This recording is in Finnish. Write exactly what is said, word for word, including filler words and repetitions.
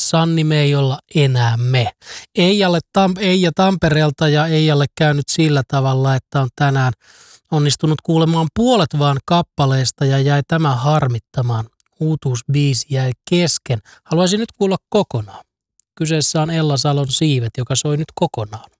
Sanni me ei olla enää me. Eijalle, Tam- Eija Tampereelta ja Eijalle käynyt sillä tavalla, että on tänään onnistunut kuulemaan puolet vaan kappaleesta ja jäi tämä harmittamaan. Uutuusbiisi jäi kesken. Haluaisin nyt kuulla kokonaan. Kyseessä on Ella Salon Siivet, joka soi nyt kokonaan.